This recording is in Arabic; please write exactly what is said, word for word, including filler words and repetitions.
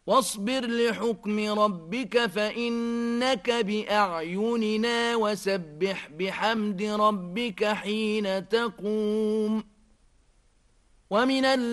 واصبر لحكم ربك فإنك بأعيننا وسبح بحمد ربك حين تقوم ومن